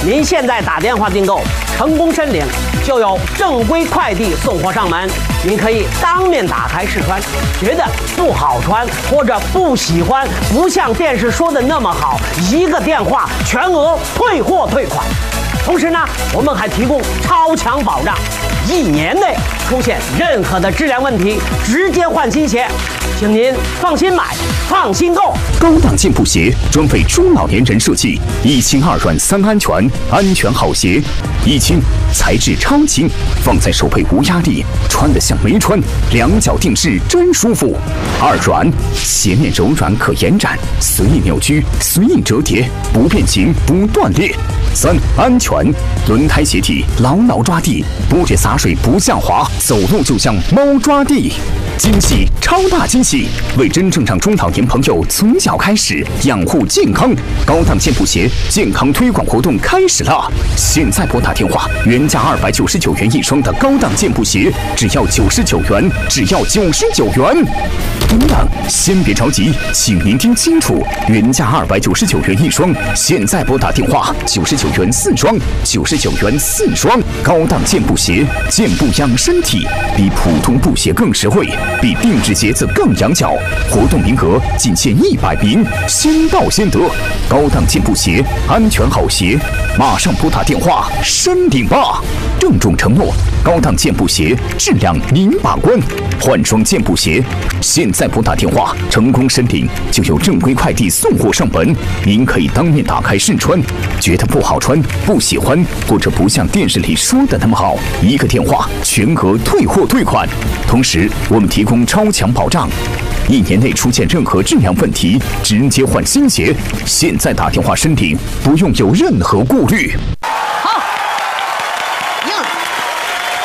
您现在打电话订购，成功申领就有正规快递送货上门。您可以当面打开试穿，觉得不好穿或者不喜欢，不像电视说的那么好，一个电话全额退货退款。同时呢，我们还提供超强保障，1年内出现任何的质量问题，直接换新鞋。请您放心买，放心购。 高档健步鞋专为中老年人设计，1轻2软3安全，安全好鞋。1轻材质超轻，放在手背无压力，穿得像没穿，2脚定式真舒服。2软鞋面柔软可延展，随意扭曲，随意折叠，不变形不断裂。3安全，轮胎鞋体牢牢抓地，不致洒水不下滑，走路就像猫抓地。惊喜，超大惊喜！为真正让中老年朋友从小开始养护健康，高档健步鞋健康推广活动开始了！现在拨打电话，原价299元1双的高档健步鞋，只要99元，只要99元。等等，先别着急，请您听清楚，原价299元1双，现在拨打电话99元4双，99元4双。高档健步鞋，健步养身体，比普通布鞋更实惠，比定制鞋子更养脚。活动名额仅限100名，先到先得。高档健步鞋，安全好鞋，马上拨打电话申领吧！郑重承诺，高档健步鞋质量您把关。换双健步鞋，现在拨打电话，成功申领就有正规快递送货上门。您可以当面打开试穿，觉得不好穿、不喜欢，或者不像电视里说的那么好，一个电话全额退货退款。同时，我们提供超强保障，1年内出现任何质量问题，直接换新鞋。现在打电话申领，不用有任何顾虑。